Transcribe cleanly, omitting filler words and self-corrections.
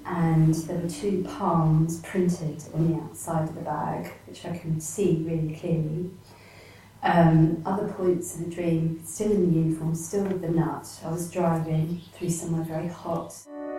and there were 2 palms printed on the outside of the bag, which I can see really clearly. Other points of the dream, still in the uniform, still with the nut. I was driving through somewhere very hot.